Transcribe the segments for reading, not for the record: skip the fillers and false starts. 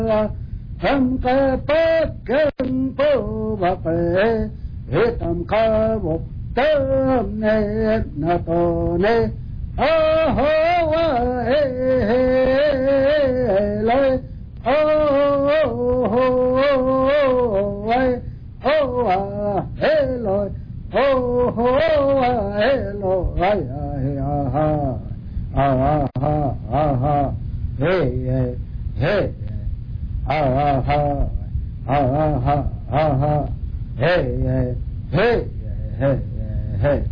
Tam ka pa kem po ba pe tam ka bo tam ne na to ne ho wa he le ho wa wa he lo ho wa he lo ha ha hey hey hey.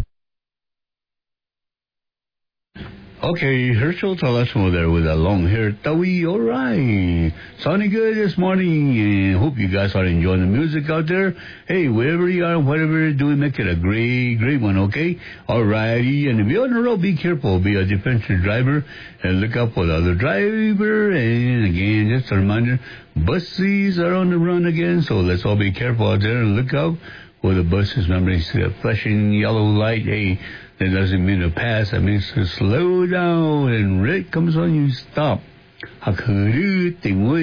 Okay, Herschel Talasmo there with a long hair. Tawi, all right. Sounding good this morning. Hope you guys are enjoying the music out there. Hey, wherever you are, whatever you're doing, make it a great one, okay? All righty. And if you're on the road, be careful. Be a defensive driver and look out for the other driver. And again, just a reminder, buses are on the run again, so let's all be careful out there and look out for the buses. Remember, you see a flashing yellow light. Hey, that doesn't mean to pass. That means to slow down. And red comes on, you stop. So with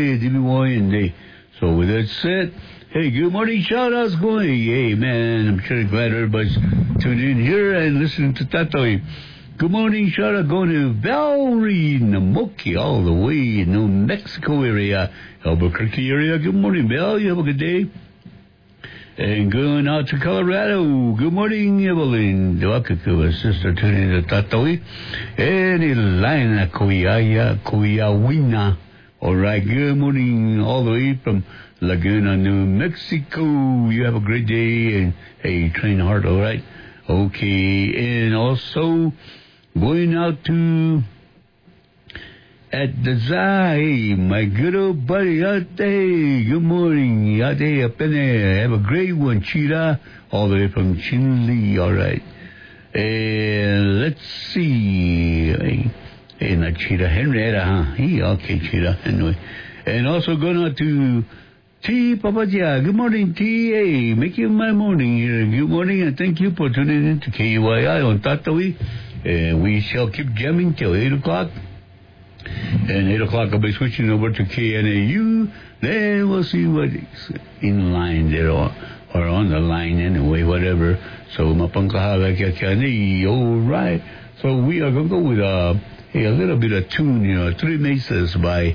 that said, hey, good morning, shout-outs going. Hey, man, I'm sure glad everybody's tuned in here and listening to Tatoy. Good morning, shout-out going to Valerie Namoki, all the way in New Mexico area, Albuquerque area. Good morning, Val. You have a good day. And going out to Colorado. Good morning, Evelyn. Welcome, sister, tuning in to Tatoy. And Elena Kuyawina. All right, good morning, all the way from Laguna, New Mexico. You have a great day, and hey, train hard, all right? Okay, and also going out to at the Zai, my good old buddy out there. Good morning, out there up in there. Have a great one, Cheetah, all the way from Chinle, all right. And let's see. Hey, not Cheetah, Henrietta, huh? Okay, Cheetah, anyway. And also going out to T. Papatia. Good morning, T. Hey, making my morning here. Good morning, and thank you for tuning in to KUYI on Tatawi. And we shall keep jamming till 8 o'clock. And 8 o'clock I'll be switching over to KNAU. Then we'll see what's in line there or on the line anyway, whatever. So Mapankahala Kakani, all right. So we are going to go with a little bit of tune, Three Mesas by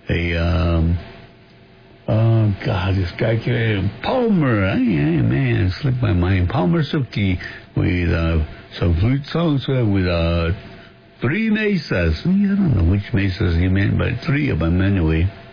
this guy, Palmer. Man, slipped my mind. Palmer Suki with some flute songs with Three Mesas. I don't know which mesas he meant, but three of them anyway.